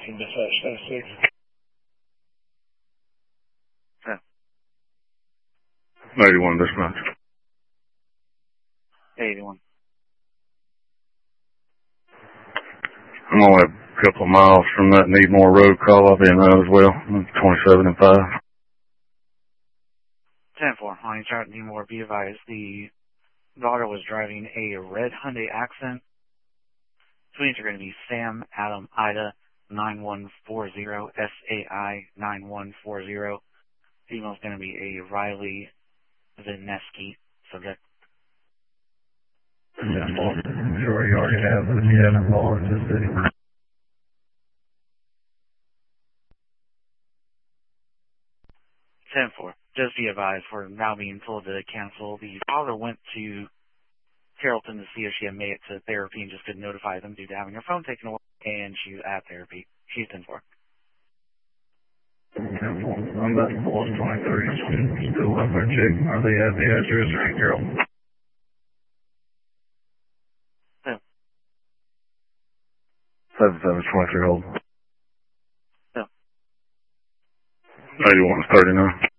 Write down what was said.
Team dispatch, status 6. 81 dispatch. 81. I'm only a couple of miles from that Needmore Road call. I'll be in that as well. 27 and 5. 10-4. On your chart, Needmore, be advised, the daughter was driving a red Hyundai Accent. Tweets are going to be Sam, Adam, Ida, 9140, SAI 9140. Female's going to be a Riley Vineski subject. Sure, you already have it. You haven't involved in the city. 10-4. Just be advised, we're now being told to cancel. The daughter went to Carrollton to see if she had made it to therapy and just couldn't notify them due to having her phone taken away, and she's at therapy. She's 10-4. I'm back in Boston 23. Still up there checking. Are they at the address or in Carrollton? 7723 hold. No. 81 39.